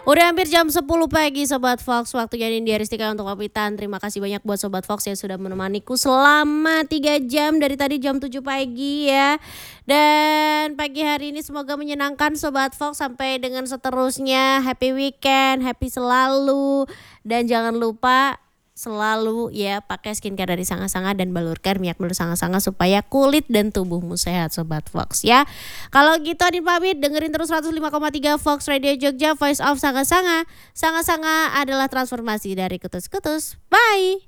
Udah hampir jam 10 pagi Sobat Fox, waktunya Nindya Ristika untuk pamitan. Terima kasih banyak buat Sobat Fox yang sudah menemaniku selama 3 jam dari tadi jam 7 pagi ya. Dan pagi hari ini semoga menyenangkan Sobat Fox sampai dengan seterusnya. Happy weekend, happy selalu. Dan jangan lupa selalu ya pakai skincare dari Sanga-Sanga dan balurkan minyak madu Sanga-Sanga supaya kulit dan tubuhmu sehat Sobat Fox ya. Kalau gitu Adin pamit, dengerin terus 105,3 Fox Radio Jogja, Voice of Sanga-Sanga. Sanga-Sanga adalah transformasi dari kutus-kutus. Bye.